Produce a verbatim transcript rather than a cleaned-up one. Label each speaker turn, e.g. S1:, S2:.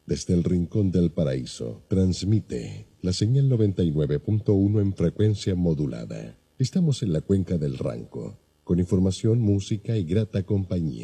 S1: Desde el rincón del paraíso, transmite la señal noventa y nueve punto uno en frecuencia modulada. Estamos en la cuenca del Ranco, con información, música y grata compañía.